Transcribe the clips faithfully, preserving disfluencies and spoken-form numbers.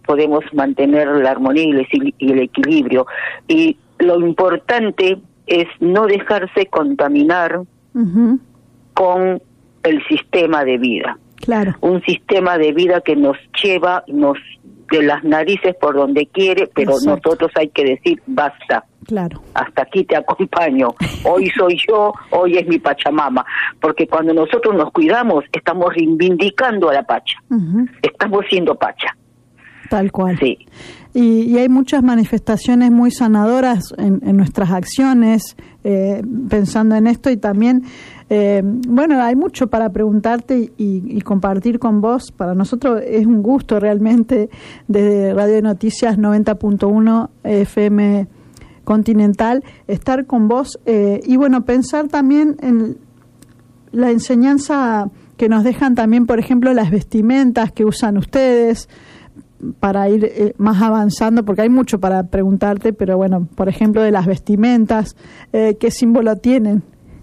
podemos mantener la armonía y el equilibrio. Y lo importante es no dejarse contaminar uh-huh. con el sistema de vida. Claro. Un sistema de vida que nos lleva, nos de las narices por donde quiere, pero Exacto. nosotros hay que decir basta. Claro. Hasta aquí te acompaño. Hoy soy yo, hoy es mi Pachamama. Porque cuando nosotros nos cuidamos, estamos reivindicando a la Pacha. Uh-huh. Estamos siendo Pacha. Tal cual. Sí. Y, y hay muchas manifestaciones muy sanadoras en, en nuestras acciones, eh, pensando en esto, y también, eh, bueno, hay mucho para preguntarte y, y compartir con vos. Para nosotros es un gusto realmente, desde Radio Noticias noventa punto uno F M Continental, estar con vos eh, y, bueno, pensar también en la enseñanza que nos dejan también, por ejemplo, las vestimentas que usan ustedes, para ir eh, más avanzando, porque hay mucho para preguntarte, pero bueno, por ejemplo, de las vestimentas, eh, ¿qué símbolo tienen?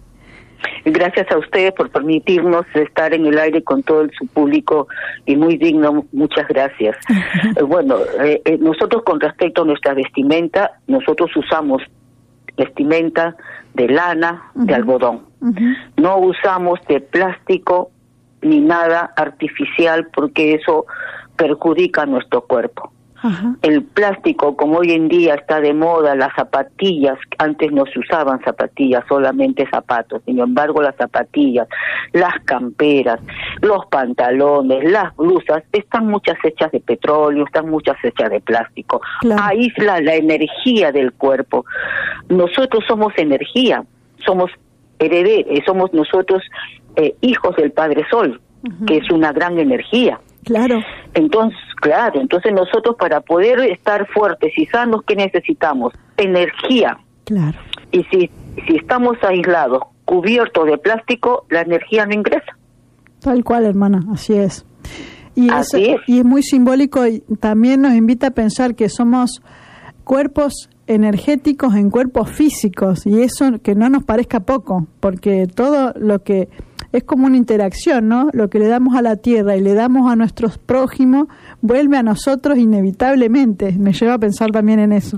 Gracias a ustedes por permitirnos estar en el aire con todo el, su público, y muy digno, muchas gracias. eh, bueno, eh, eh, nosotros con respecto a nuestra vestimenta, nosotros usamos vestimenta de lana, uh-huh. de algodón. Uh-huh. No usamos de plástico ni nada artificial, porque eso perjudica a nuestro cuerpo. Ajá. El plástico, como hoy en día está de moda, las zapatillas, antes no se usaban zapatillas, solamente zapatos, sin embargo las zapatillas, las camperas, los pantalones, las blusas, están muchas hechas de petróleo, están muchas hechas de plástico. Claro. Aísla la energía del cuerpo. Nosotros somos energía, somos herederos, somos nosotros eh, hijos del Padre Sol, uh-huh. que es una gran energía. Claro. Entonces, claro, entonces nosotros para poder estar fuertes y sanos, ¿qué necesitamos? Energía. Claro. Y si si estamos aislados, cubiertos de plástico, la energía no ingresa. Tal cual, hermana, así es. Y así es, es. Y es muy simbólico, y también nos invita a pensar que somos cuerpos energéticos en cuerpos físicos, y eso que no nos parezca poco, porque todo lo que es como una interacción, ¿no? Lo que le damos a la tierra y le damos a nuestros prójimos vuelve a nosotros inevitablemente. Me lleva a pensar también en eso.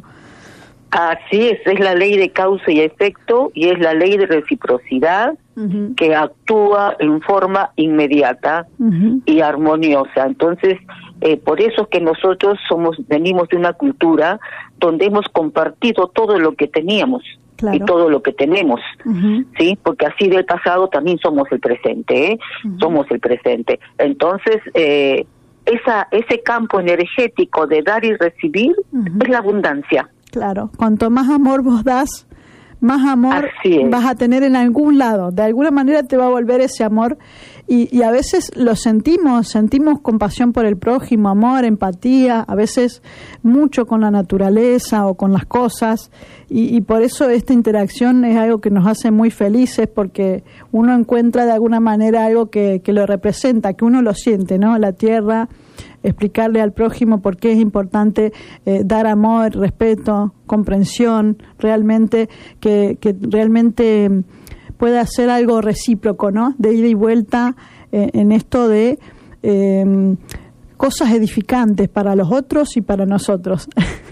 Así es, es la ley de causa y efecto, y es la ley de reciprocidad uh-huh. que actúa en forma inmediata uh-huh. y armoniosa. Entonces, eh, por eso es que nosotros somos venimos de una cultura donde hemos compartido todo lo que teníamos. Claro. Y todo lo que tenemos, uh-huh. ¿sí? Porque así del pasado también somos el presente, ¿eh? Uh-huh. Somos el presente. Entonces, eh, esa ese campo energético de dar y recibir uh-huh. es la abundancia. Claro, cuanto más amor vos das, más amor vas a tener en algún lado. De alguna manera te va a volver ese amor. Y, y a veces lo sentimos, sentimos compasión por el prójimo, amor, empatía, a veces mucho con la naturaleza o con las cosas, y, y por eso esta interacción es algo que nos hace muy felices, porque uno encuentra de alguna manera algo que, que lo representa, que uno lo siente, ¿no? La tierra, explicarle al prójimo por qué es importante eh, dar amor, respeto, comprensión, realmente, que, que realmente puede hacer algo recíproco, ¿no? De ida y vuelta eh, en esto de eh, cosas edificantes para los otros y para nosotros.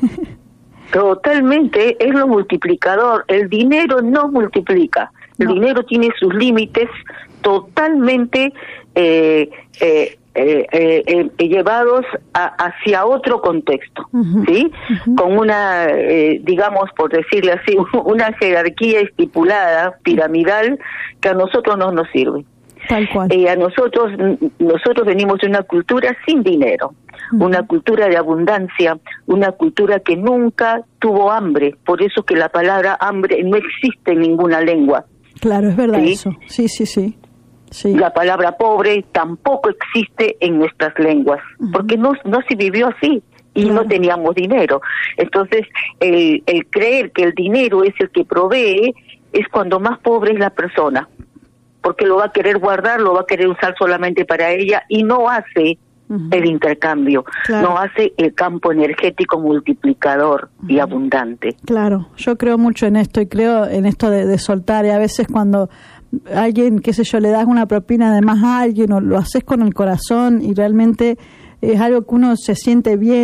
Totalmente, es lo multiplicador. El dinero no multiplica. El no. dinero tiene sus límites totalmente eh, eh, eh, eh, eh, llevados a, hacia otro contexto, uh-huh. ¿sí? Uh-huh. Con una, eh, digamos, por decirle así, una jerarquía estipulada, piramidal, que a nosotros no nos sirve. Tal cual. Eh, a nosotros, nosotros venimos de una cultura sin dinero, uh-huh. una cultura de abundancia, una cultura que nunca tuvo hambre, por eso que la palabra hambre no existe en ninguna lengua. Claro, es verdad, ¿sí? Eso. Sí, sí, sí. Sí. La palabra pobre tampoco existe en nuestras lenguas, uh-huh. porque no, no se vivió así y claro. no teníamos dinero. Entonces, el, el creer que el dinero es el que provee es cuando más pobre es la persona, porque lo va a querer guardar, lo va a querer usar solamente para ella y no hace uh-huh. el intercambio, claro. no hace el campo energético multiplicador uh-huh. y abundante. Claro, yo creo mucho en esto y creo en esto de, de soltar, y a veces cuando alguien, qué sé yo, le das una propina además a alguien o lo haces con el corazón y realmente es algo que uno se siente bien.